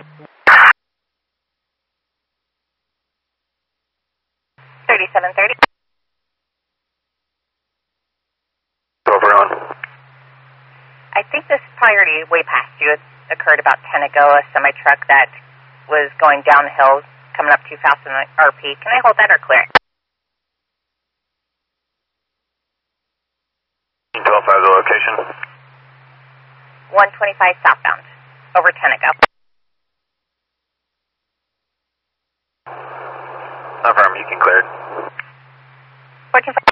3730. Over on. I think this probably already way past you. It occurred about 10 ago. A semi-truck that was going downhill, coming up too fast in the RP. Can I hold that or clear it? 12 the location. 125 southbound. Over 10 ago. Affirm, you can clear it. 14.